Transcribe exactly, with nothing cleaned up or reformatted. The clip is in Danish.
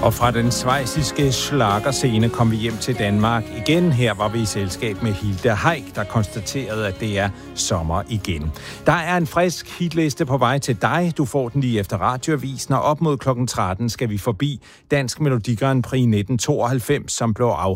Og fra den schweiziske schlagerscene kom vi hjem til Danmark igen. Her var vi i selskab med Hilda Haik, der konstaterede, at det er sommer igen. Der er en frisk hitliste på vej til dig. Du får den lige efter radioavisen, og op mod klokken tretten skal vi forbi Dansk Melodi Grand Prix nitten tooghalvfems, som blev afholdt